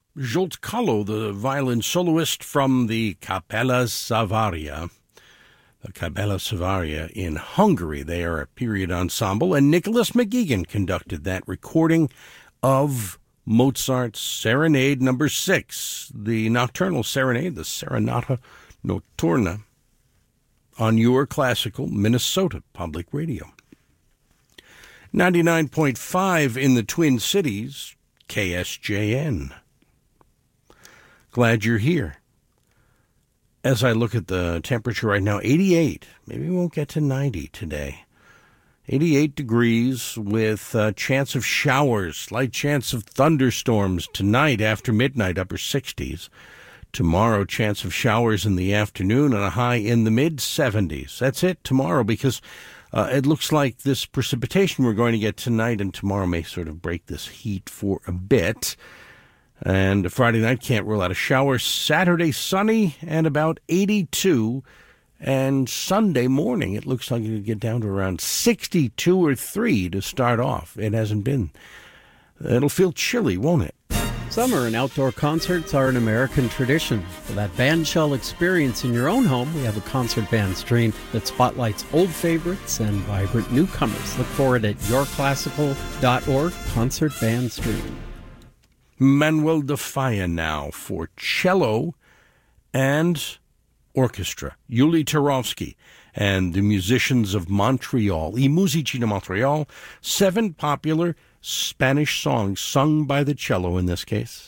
Zsolt Kalo, the violin soloist from the Capella Savaria. The Capella Savaria in Hungary. They are a period ensemble, and Nicholas McGeegan conducted that recording of Mozart's Serenade No. 6, the Nocturnal Serenade, the Serenata Notturna, on your classical Minnesota Public Radio. 99.5 in the Twin Cities, KSJN. Glad you're here. As I look at the temperature right now, 88. Maybe we won't get to 90 today. 88 degrees with a chance of showers, slight chance of thunderstorms tonight after midnight, upper 60s. Tomorrow, chance of showers in the afternoon and a high in the mid-70s. That's it tomorrow, because it looks like this precipitation we're going to get tonight and tomorrow may sort of break this heat for a bit. And Friday night, can't rule out a shower. Saturday, sunny and about 82. And Sunday morning, it looks like it'll get down to around 62 or 3 to start off. It hasn't been. It'll feel chilly, won't it? Summer and outdoor concerts are an American tradition. For that bandshell experience in your own home, we have a concert band stream that spotlights old favorites and vibrant newcomers. Look for it at yourclassical.org, concert band stream. Manuel de Falla now for cello and orchestra. Yuli Turovsky and the musicians of Montreal, I Musici di Montreal, 7 popular Spanish songs sung by the cello in this case.